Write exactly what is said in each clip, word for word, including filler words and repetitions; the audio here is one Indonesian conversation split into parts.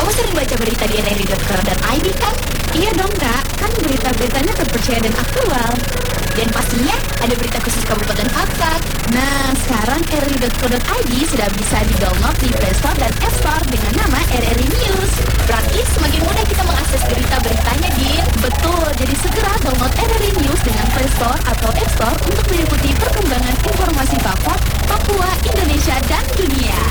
Kamu sering baca berita di r r i dot co dot i d kan? Iya dong kak, kan berita-beritanya terpercaya dan aktual. Dan pastinya ada berita khusus Kabupaten Fakfak. Nah, sekarang r r i dot co dot i d sudah bisa di-download di Play Store dan App Store dengan nama R R I News. Berarti semakin mudah kita mengakses berita-beritanya, Din. Betul, jadi segera download R R I News dengan Play Store atau App Store untuk mengikuti perkembangan informasi Fakfak, Papua, Indonesia, dan dunia.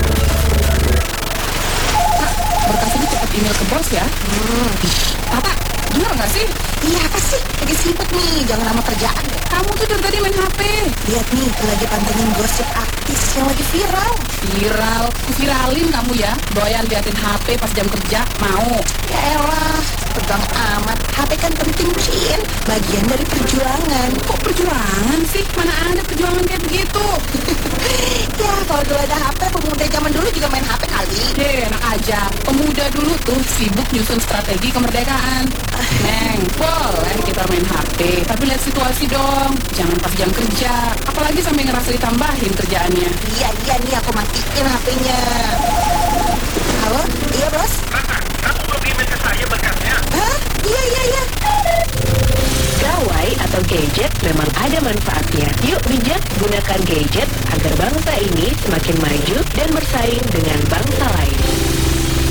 Berkas ini cepat email ke bos ya. Hmm. Tata, dengar nggak sih? Iya apa sih? Lagi sibuk nih, jangan lama kerjaan. Kamu tuh dari tadi main H P. Lihat nih, lagi pantengin gosip artis yang lagi viral. Viral, viralin kamu ya. Doyan liatin H P pas jam kerja, mau? Ya elah, pegang amat. H P kan penting, Cin. Bagian dari perjuangan. Kok perjuangan sih? Mana ada perjuangan kayak begitu? Ya, kalau dulu ada H P, pemuda zaman dulu juga main H P kali. Deh, enak aja. Pemuda dulu tuh sibuk nyusun strategi kemerdekaan. Neng, boleh kita main H P, tapi lihat situasi dong. Jangan pas jam kerja, apalagi sampai ngerasa ditambahin kerjaannya. Iya, iya nih aku matiin H P-nya. Halo? Iya, Bos? Tata, kamu belum email ke saya berkasnya? Hah? Iya, iya, iya. Gawai atau gadget memang ada manfaatnya. Yuk bijak gunakan gadget agar bangsa ini semakin maju dan bersaing dengan bangsa lain.